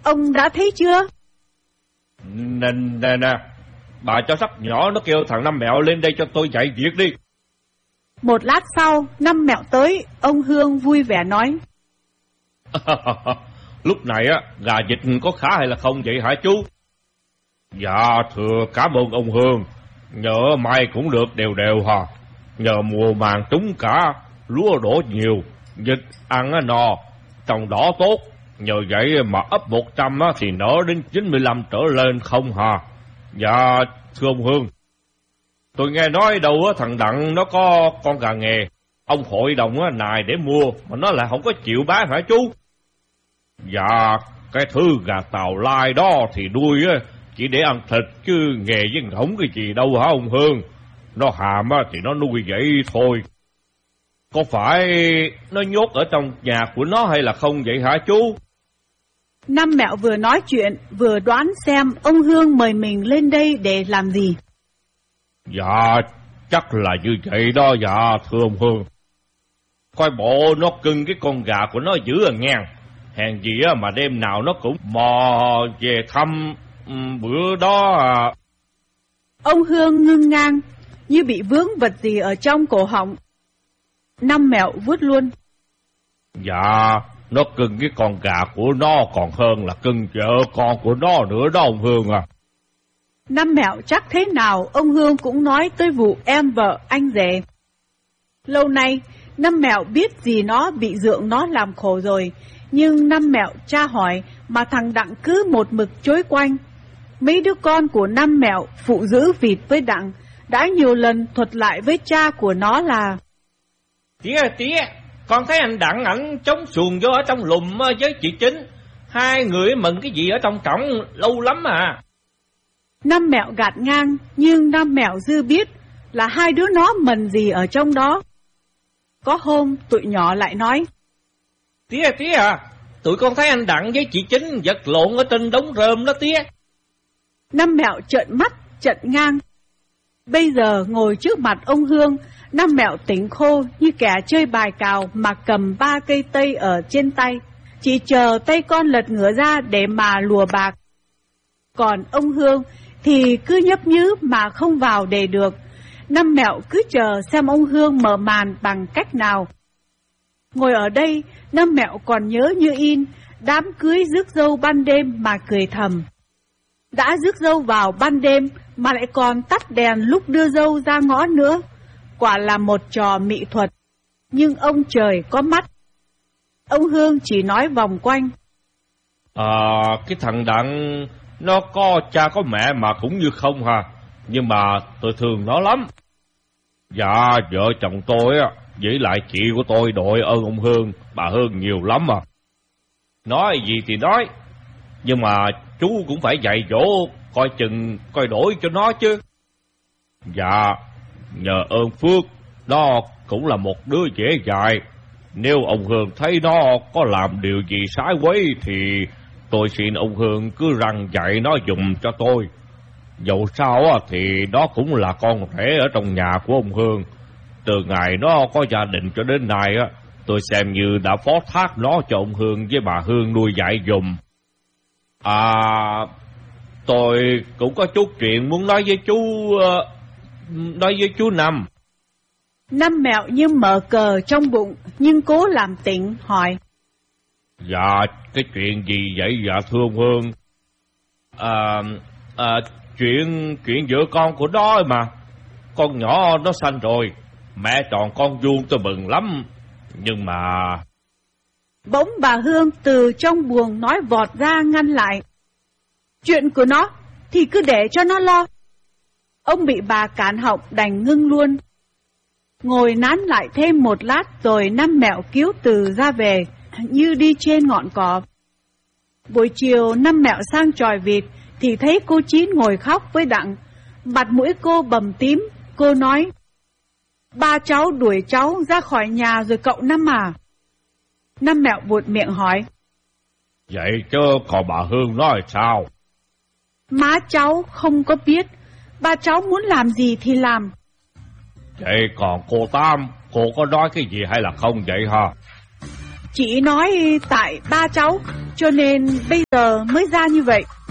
Ông đã thấy chưa? Nè, bà cho sắp nhỏ nó kêu thằng Năm Mẹo lên đây cho tôi dạy việc đi. Một lát sau, Năm Mẹo tới, ông Hương vui vẻ nói. Lúc này á, gà vịt có khá hay là không vậy hả chú? Dạ thưa cảm ơn ông Hương, nhờ mai cũng được đều đều hả? Nhờ mùa màng trúng cả, lúa đổ nhiều, vịt ăn no, trồng đỏ tốt. Nhờ vậy mà ấp 100 thì nở đến 95 trở lên không hả? Dạ thưa ông Hương, tôi nghe nói đâu thằng Đặng nó có con gà nghề, ông hội đồng nài để mua mà nó lại không có chịu bán hả chú? Dạ cái thứ gà Tàu Lai đó thì nuôi chỉ để ăn thịt chứ nghề với ngỗng cái gì đâu hả ông Hương? Nó hàm thì nó nuôi vậy thôi. Có phải nó nhốt ở trong nhà của nó hay là không vậy hả chú? Năm Mẹo vừa nói chuyện vừa đoán xem ông Hương mời mình lên đây để làm gì. Dạ chắc là như vậy đó dạ thưa ông Hương. Coi bộ nó cưng cái con gà của nó dữ ngang. Hèn gì mà đêm nào nó cũng mò về thăm bữa đó à. Ông Hương ngưng ngang như bị vướng vật gì ở trong cổ họng. Năm Mẹo vuốt luôn. Dạ nó cưng cái con gà của nó còn hơn là cưng vợ con của nó nữa đó ông Hương à. Năm Mẹo chắc thế nào ông Hương cũng nói tới vụ em vợ anh rể. Lâu nay Năm Mẹo biết gì nó bị dượng nó làm khổ rồi, nhưng Năm Mẹo tra hỏi mà thằng Đặng cứ một mực chối quanh. Mấy đứa con của Năm Mẹo phụ giữ vịt với Đặng đã nhiều lần thuật lại với cha của nó là: Tía, con thấy anh Đặng ảnh chống xuồng vô ở trong lùm với chị Chính. Hai người mừng cái gì ở trong trọng lâu lắm à. Năm Mẹo gạt ngang, nhưng Năm Mẹo dư biết là hai đứa nó mần gì ở trong đó. Có hôm tụi nhỏ lại nói: Tía à, tụi con thấy anh Đặng với chị Chính vật lộn ở trên đống rơm đó tía. Năm Mẹo trợn mắt, trợn ngang. Bây giờ ngồi trước mặt ông Hương, Năm Mẹo tỉnh khô như kẻ chơi bài cào mà cầm 3 cây tây ở trên tay, chỉ chờ tay con lật ngửa ra để mà lùa bạc. Còn ông Hương thì cứ nhấp nhứ mà không vào đề được. Năm Mẹo cứ chờ xem ông Hương mở màn bằng cách nào. Ngồi ở đây, Năm Mẹo còn nhớ như in đám cưới rước dâu ban đêm mà cười thầm. Đã rước dâu vào ban đêm mà lại còn tắt đèn lúc đưa dâu ra ngõ nữa. Quả là một trò mỹ thuật. Nhưng ông trời có mắt. Ông Hương chỉ nói vòng quanh. Cái thằng Đặng nó có cha có mẹ mà cũng như không hả? Nhưng mà tôi thương nó lắm. Dạ vợ chồng tôi với lại chị của tôi đội ơn ông Hương, bà Hương nhiều lắm mà. Nói gì thì nói, nhưng mà chú cũng phải dạy dỗ coi chừng coi đổi cho nó chứ. Dạ nhờ ơn phước, nó cũng là một đứa dễ dạy. Nếu ông Hương thấy nó có làm điều gì sai quấy thì tôi xin ông Hương cứ răn dạy nó dùm cho tôi. Dẫu sao thì nó cũng là con rể ở trong nhà của ông Hương. Từ ngày nó có gia đình cho đến nay tôi xem như đã phó thác nó cho ông Hương với bà Hương nuôi dạy dùm. Tôi cũng có chút chuyện muốn nói với chú Năm. Năm Mẹo như mở cờ trong bụng nhưng cố làm tỉnh hỏi. Dạ cái chuyện gì vậy dạ thưa ông Hương? Chuyện vợ con của nó mà. Con nhỏ nó sanh rồi, mẹ tròn con vuông tôi mừng lắm. Nhưng mà... Bỗng bà Hương từ trong buồng nói vọt ra ngăn lại. Chuyện của nó thì cứ để cho nó lo. Ông bị bà cản họng đành ngưng luôn. Ngồi nán lại thêm một lát rồi Năm Mẹo cứu từ ra về như đi trên ngọn cỏ. Buổi chiều Năm Mẹo sang chòi vịt thì thấy cô Chín ngồi khóc với Đặng. Mặt mũi cô bầm tím. Cô nói: Ba cháu đuổi cháu ra khỏi nhà rồi cậu Năm à? Năm Mẹo buột miệng hỏi: Vậy chứ còn bà Hương nói sao? Má cháu không có biết. Ba cháu muốn làm gì thì làm. Vậy còn cô Tam, cô có nói cái gì hay là không vậy hả? Chị nói tại ba cháu, cho nên bây giờ mới ra như vậy.